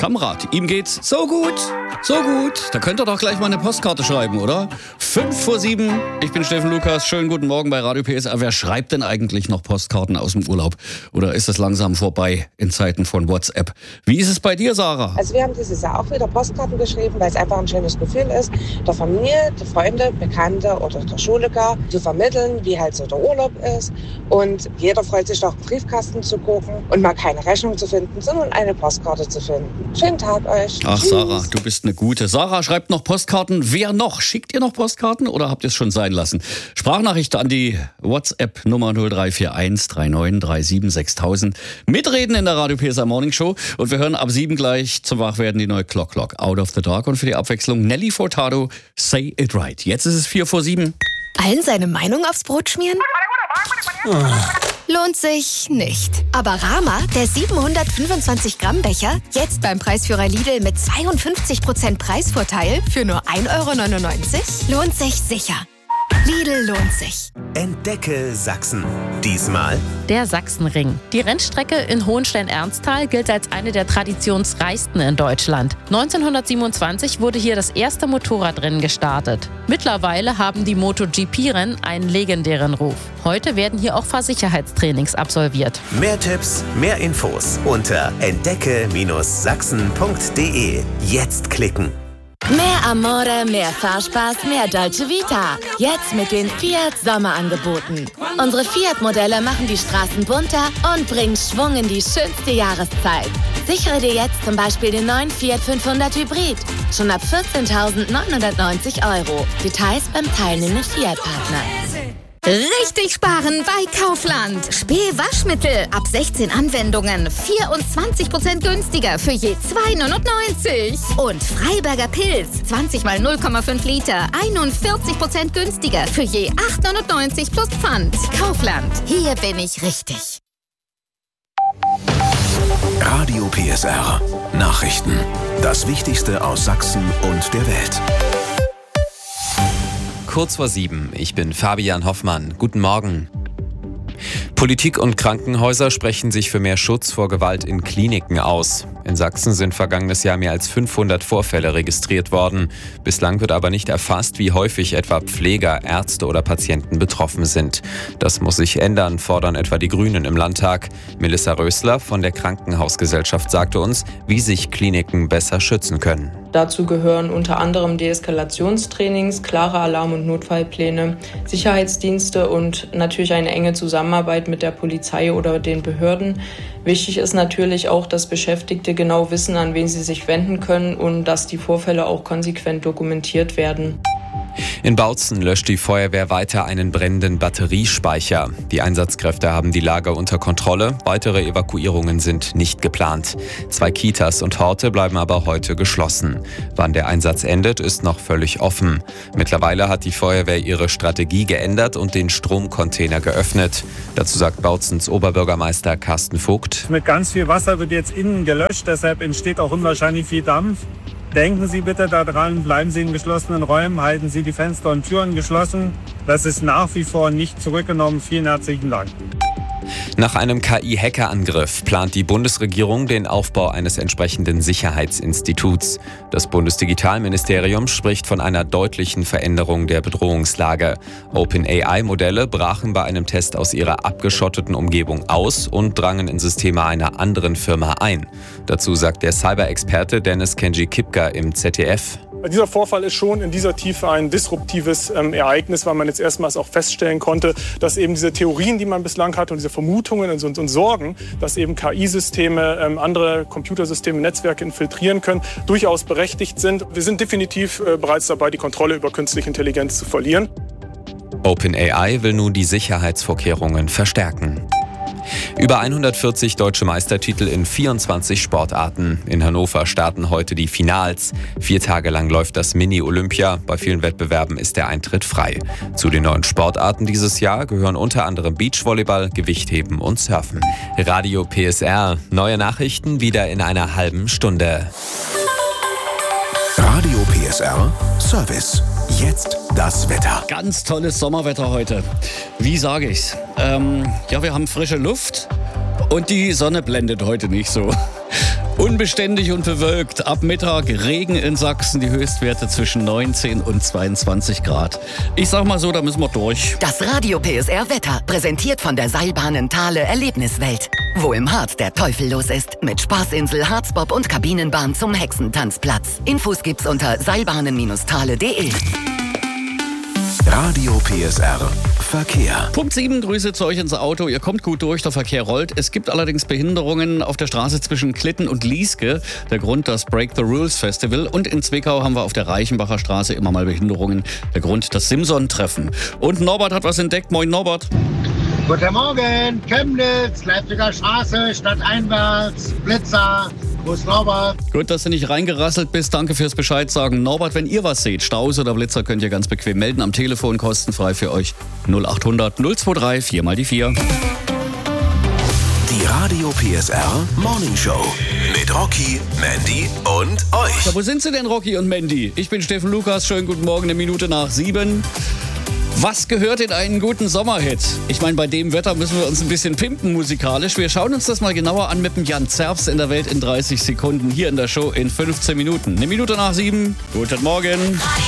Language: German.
Kamerad, ihm geht's so gut. Da könnt ihr doch gleich mal eine Postkarte schreiben, oder? 5:05, ich bin Steffen Lukas. Schönen guten Morgen bei Radio PSR. Wer schreibt denn eigentlich noch Postkarten aus dem Urlaub? Oder ist es langsam vorbei in Zeiten von WhatsApp? Wie ist es bei dir, Sarah? Also wir haben dieses Jahr auch wieder Postkarten geschrieben, weil es einfach ein schönes Gefühl ist, der Familie, der Freunde, Bekannte oder der Schule gar zu vermitteln, wie halt so der Urlaub ist. Und jeder freut sich doch, einen Briefkasten zu gucken und mal keine Rechnung zu finden, sondern eine Postkarte zu finden. Schönen Tag euch. Ach, Tschüss. Sarah, du bist eine gute. Sarah schreibt noch Postkarten. Wer noch? Schickt ihr noch Postkarten oder habt ihr es schon sein lassen? Sprachnachricht an die WhatsApp-Nummer 0341 3937 6000. Mitreden in der Radio PSR Morning Show. Und wir hören ab 7 gleich zum Wachwerden die neue Clock Out of the Dark. Und für die Abwechslung Nelly Furtado, Say It Right. Jetzt ist es 6:04. Allen seine Meinung aufs Brot schmieren? Lohnt sich nicht. Aber Rama, der 725 Gramm Becher, jetzt beim Preisführer Lidl mit 52% Preisvorteil für nur 1,99 €, lohnt sich sicher. Lidl lohnt sich. Entdecke Sachsen. Diesmal der Sachsenring. Die Rennstrecke in Hohenstein-Ernsthal gilt als eine der traditionsreichsten in Deutschland. 1927 wurde hier das erste Motorradrennen gestartet. Mittlerweile haben die MotoGP-Rennen einen legendären Ruf. Heute werden hier auch Fahrsicherheitstrainings absolviert. mehr Tipps, mehr Infos unter entdecke-sachsen.de. Jetzt klicken. Mehr Amore, mehr Fahrspaß, mehr Dolce Vita. Jetzt mit den Fiat Sommerangeboten. Unsere Fiat-Modelle machen die Straßen bunter und bringen Schwung in die schönste Jahreszeit. Sichere dir jetzt zum Beispiel den neuen Fiat 500 Hybrid. Schon ab 14.990 €. Details beim teilnehmenden Fiat-Partner. Richtig sparen bei Kaufland. Spee-Waschmittel ab 16 Anwendungen 24% günstiger für je 2,99 €. Und Freiberger Pilz 20 mal 0,5 Liter 41% günstiger für je 8,99 € plus Pfand. Kaufland, hier bin ich richtig. Radio PSR. Nachrichten. Das Wichtigste aus Sachsen und der Welt. Kurz vor 7, ich bin Fabian Hoffmann. Guten Morgen. Politik und Krankenhäuser sprechen sich für mehr Schutz vor Gewalt in Kliniken aus. In Sachsen sind vergangenes Jahr mehr als 500 Vorfälle registriert worden. Bislang wird aber nicht erfasst, wie häufig etwa Pfleger, Ärzte oder Patienten betroffen sind. Das muss sich ändern, fordern etwa die Grünen im Landtag. Melissa Rösler von der Krankenhausgesellschaft sagte uns, wie sich Kliniken besser schützen können. Dazu gehören unter anderem Deeskalationstrainings, klare Alarm- und Notfallpläne, Sicherheitsdienste und natürlich eine enge Zusammenarbeit mit der Polizei oder den Behörden. Wichtig ist natürlich auch, dass Beschäftigte genau wissen, an wen sie sich wenden können und dass die Vorfälle auch konsequent dokumentiert werden. In Bautzen löscht die Feuerwehr weiter einen brennenden Batteriespeicher. Die Einsatzkräfte haben die Lage unter Kontrolle. Weitere Evakuierungen sind nicht geplant. 2 Kitas und Horte bleiben aber heute geschlossen. Wann der Einsatz endet, ist noch völlig offen. Mittlerweile hat die Feuerwehr ihre Strategie geändert und den Stromcontainer geöffnet. Dazu sagt Bautzens Oberbürgermeister Carsten Vogt. Mit ganz viel Wasser wird jetzt innen gelöscht, deshalb entsteht auch unwahrscheinlich viel Dampf. Denken Sie bitte daran, bleiben Sie in geschlossenen Räumen, halten Sie die Fenster und Türen geschlossen. Das ist nach wie vor nicht zurückgenommen. Vielen herzlichen Dank. Nach einem KI-Hackerangriff plant die Bundesregierung den Aufbau eines entsprechenden Sicherheitsinstituts. Das Bundesdigitalministerium spricht von einer deutlichen Veränderung der Bedrohungslage. OpenAI-Modelle brachen bei einem Test aus ihrer abgeschotteten Umgebung aus und drangen in Systeme einer anderen Firma ein. Dazu sagt der Cyber-Experte Dennis Kenji-Kipka im ZDF. Dieser Vorfall ist schon in dieser Tiefe ein disruptives Ereignis, weil man jetzt erstmals auch feststellen konnte, dass eben diese Theorien, die man bislang hatte und diese Vermutungen und Sorgen, dass eben KI-Systeme, andere Computersysteme, Netzwerke infiltrieren können, durchaus berechtigt sind. Wir sind definitiv bereits dabei, die Kontrolle über künstliche Intelligenz zu verlieren. OpenAI will nun die Sicherheitsvorkehrungen verstärken. Über 140 deutsche Meistertitel in 24 Sportarten. In Hannover starten heute die Finals. 4 Tage lang läuft das Mini-Olympia. Bei vielen Wettbewerben ist der Eintritt frei. Zu den neuen Sportarten dieses Jahr gehören unter anderem Beachvolleyball, Gewichtheben und Surfen. Radio PSR. Neue Nachrichten wieder in einer halben Stunde. Radio PSR Service. Jetzt das Wetter. Ganz tolles Sommerwetter heute. Wie sage ich's? Wir haben frische Luft und die Sonne blendet heute nicht so. Unbeständig und bewölkt. Ab Mittag Regen in Sachsen, die Höchstwerte zwischen 19 und 22 Grad. Ich sag mal so, da müssen wir durch. Das Radio PSR Wetter, präsentiert von der Seilbahnen Thale Erlebniswelt. Wo im Harz der Teufel los ist. Mit Spaßinsel, Harzbob und Kabinenbahn zum Hexentanzplatz. Infos gibt's unter seilbahnen-thale.de. Radio PSR Verkehr. Punkt 7, Grüße zu euch ins Auto. Ihr kommt gut durch, der Verkehr rollt. Es gibt allerdings Behinderungen auf der Straße zwischen Klitten und Lieske. Der Grund das Break the Rules Festival. Und in Zwickau haben wir auf der Reichenbacher Straße immer mal Behinderungen. Der Grund das Simson-Treffen. Und Norbert hat was entdeckt. Moin Norbert. Guten Morgen, Chemnitz, Leipziger Straße, stadteinwärts, Blitzer. Wo ist Norbert? Gut, dass du nicht reingerasselt bist. Danke fürs Bescheid sagen. Norbert, wenn ihr was seht, Staus oder Blitzer, könnt ihr ganz bequem melden. Am Telefon kostenfrei für euch 0800 023 4 mal die 4. Die Radio PSR Morning Show mit Rocky, Mandy und euch. Ja, wo sind sie denn, Rocky und Mandy? Ich bin Steffen Lukas. Schönen guten Morgen, 7:01. Was gehört in einen guten Sommerhit? Ich meine, bei dem Wetter müssen wir uns ein bisschen pimpen musikalisch. Wir schauen uns das mal genauer an mit dem Jan Zerfs in der Welt in 30 Sekunden. Hier in der Show in 15 Minuten. 7:01. Guten Morgen.